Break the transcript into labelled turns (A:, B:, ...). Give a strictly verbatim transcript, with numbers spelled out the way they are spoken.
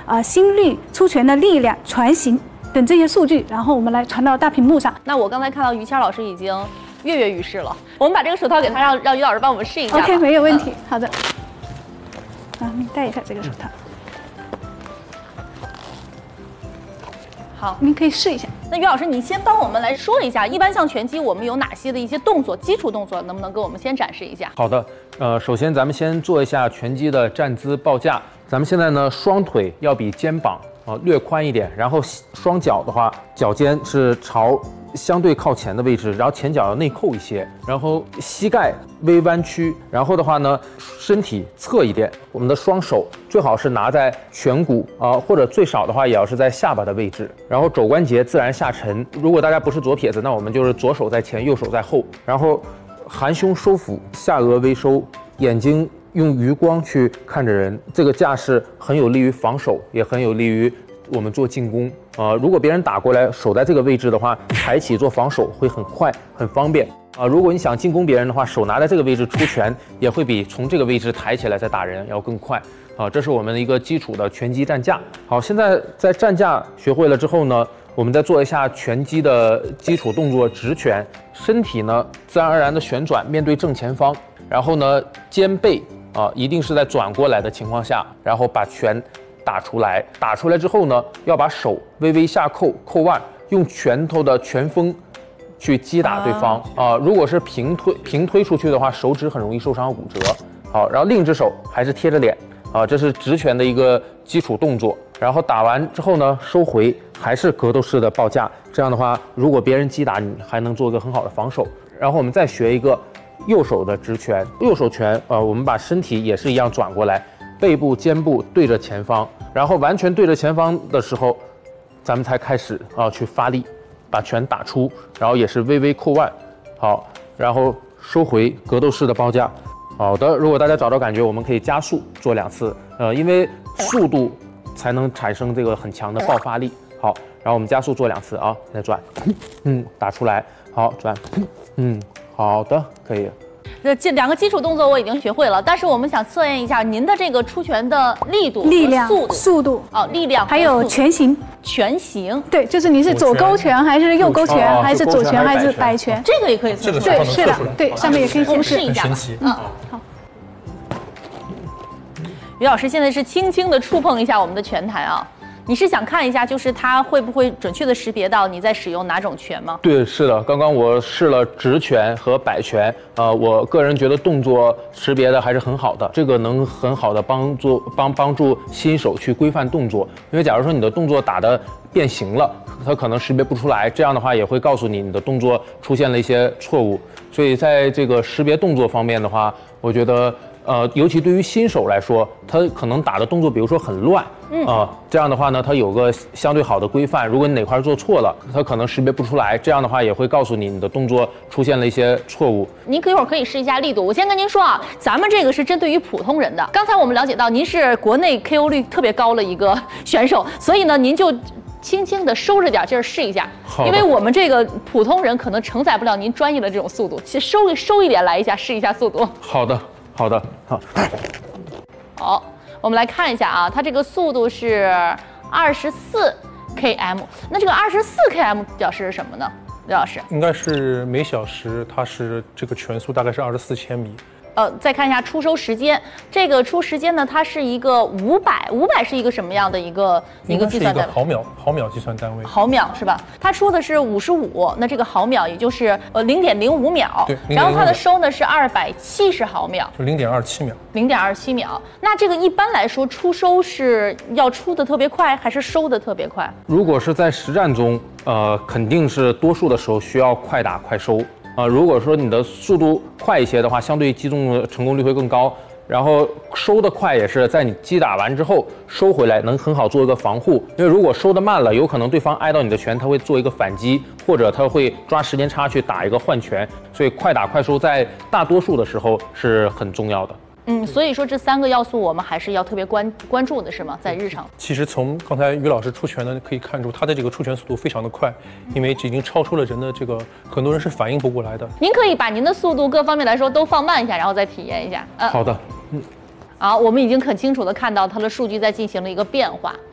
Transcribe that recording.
A: 啊、呃、心率、出拳的力量、船型等这些数据，然后我们来传到大屏幕上。
B: 那我刚才看到于谦老师已经跃跃欲试了，我们把这个手套给他，让让于老师帮我们试一下。
A: OK， 没有问题。嗯、好的。啊，你戴一下这个手套。
B: 好，
A: 您可以试一下。
B: 那于老师，你先帮我们来说一下，一般像拳击我们有哪些的一些动作，基础动作，能不能给我们先展示一下？
C: 好的，呃，首先咱们先做一下拳击的站姿抱架。咱们现在呢，双腿要比肩膀啊、呃、略宽一点，然后双脚的话，脚尖是朝相对靠前的位置，然后前脚要内扣一些，然后膝盖微弯曲，然后的话呢，身体侧一点，我们的双手最好是拿在颧骨啊、呃，或者最少的话也要是在下巴的位置，然后肘关节自然下沉。如果大家不是左撇子，那我们就是左手在前，右手在后，然后含胸收腹，下颚微收，眼睛用余光去看着人，这个架势很有利于防守，也很有利于我们做进攻。呃，如果别人打过来，手在这个位置的话，抬起做防守会很快，很方便。啊、呃，如果你想进攻别人的话，手拿在这个位置出拳，也会比从这个位置抬起来再打人要更快。啊、呃，这是我们的一个基础的拳击站架。好，现在在站架学会了之后呢，我们再做一下拳击的基础动作直拳，身体呢自然而然的旋转，面对正前方，然后呢肩背啊、呃、一定是在转过来的情况下，然后把拳打出来，打出来之后呢，要把手微微下扣，扣腕，用拳头的拳锋去击打对方啊、呃。如果是平推平推出去的话，手指很容易受伤骨折。好，然后另一只手还是贴着脸啊、呃，这是直拳的一个基础动作。然后打完之后呢，收回，还是格斗式的抱架。这样的话，如果别人击打你，还能做一个很好的防守。然后我们再学一个右手的直拳，右手拳呃，我们把身体也是一样转过来。背部、肩部对着前方，然后完全对着前方的时候，咱们才开始啊去发力，把拳打出，然后也是微微扣腕，好，然后收回格斗式的抱架。好的，如果大家找到感觉，我们可以加速做两次，呃，因为速度才能产生这个很强的爆发力。好，然后我们加速做两次啊，再转，嗯，打出来，好，转，嗯，好的，可以。
B: 这两个基础动作我已经学会了，但是我们想测验一下您的这个出拳的力度、
A: 力量、
B: 速度、
A: 速度
B: 哦，力量
A: 还有拳型。
B: 拳型，
A: 对，就是你是左勾拳还是右勾拳，还是左拳还是摆拳？
B: 这个也可以测出来。
A: 对，是的，对，上面也可以
B: 我们
A: 显示。
B: 试一下吧。嗯，
A: 好。
B: 于老师现在是轻轻的触碰一下我们的拳台啊。你是想看一下，就是它会不会准确的识别到你在使用哪种拳吗？
C: 对，是的，刚刚我试了直拳和摆拳，呃，我个人觉得动作识别的还是很好的，这个能很好的帮助帮帮助新手去规范动作，因为假如说你的动作打的变形了，它可能识别不出来，这样的话也会告诉你你的动作出现了一些错误，所以在这个识别动作方面的话，我觉得。呃，尤其对于新手来说，他可能打的动作，比如说很乱，嗯啊、呃，这样的话呢，他有个相对好的规范。如果你哪块做错了，他可能识别不出来，这样的话也会告诉你你的动作出现了一些错误。
B: 您一会儿可以试一下力度。我先跟您说啊，咱们这个是针对于普通人的。刚才我们了解到您是国内 K O 率特别高的一个选手，所以呢，您就轻轻的收着点劲儿试一下，因为我们这个普通人可能承载不了您专业的这种速度，其实收收一点来一下，试一下速度。
C: 好的。好的，好，
B: 好，我们来看一下啊，它这个速度是二十四 K M， 那这个二十四 K M 表示什么呢？刘老师，
D: 应该是每小时，它是这个拳速大概是二十四千米。
B: 呃，再看一下出收时间，这个出时间呢，它是一个五百，五百是一个什么样的一个一个计算单位？
D: 毫秒，毫秒计算单位。
B: 毫秒是吧？它出的是五十五，那这个毫秒也就是呃零点零五秒。
D: 对。
B: 然后它的收呢是二百七十毫秒，
D: 就零点二七秒。
B: 零点二七秒。那这个一般来说出收是要出的特别快，还是收的特别快？
C: 如果是在实战中，呃，肯定是多数的时候需要快打快收。啊、呃，如果说你的速度快一些的话，相对击中的成功率会更高。然后收的快也是在你击打完之后收回来，能很好做一个防护。因为如果收的慢了，有可能对方挨到你的拳，他会做一个反击，或者他会抓时间差去打一个换拳。所以快打快收在大多数的时候是很重要的。
B: 嗯，所以说这三个要素我们还是要特别关关注的，是吗？在日常，
D: 其实从刚才于老师出拳呢，可以看出他的这个出拳速度非常的快，因为已经超出了人的这个，很多人是反应不过来的。
B: 您可以把您的速度各方面来说都放慢一下，然后再体验一下。
C: 嗯，好的，嗯。
B: 好，我们已经很清楚的看到它的数据在进行了一个变化。